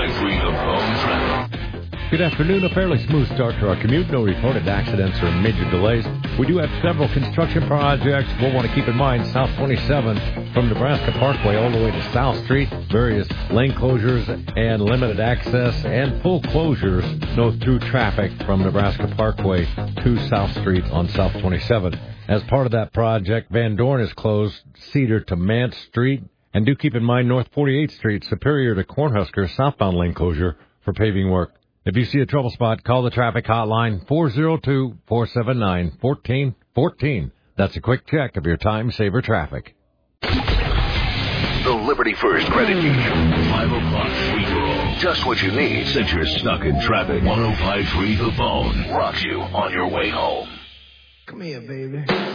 105.3 The Bone traffic. Good afternoon. A fairly smooth start to our commute. No reported accidents or major delays. We do have several construction projects we'll want to keep in mind. South 27 from Nebraska Parkway all the way to South Street. Various lane closures and limited access and full closures. No through traffic from Nebraska Parkway to South Street on South 27. As part of that project, Van Dorn is closed Cedar to Mance Street. And do keep in mind North 48th Street, Superior to Cornhusker, southbound lane closure for paving work. If you see a trouble spot, call the traffic hotline 402-479-1414. That's a quick check of your time-saver traffic. The Liberty First Credit Union. 5 o'clock free-for-all. Just what you need since you're stuck in traffic. 105.3 The Bone rocks you on your way home. Come here, baby.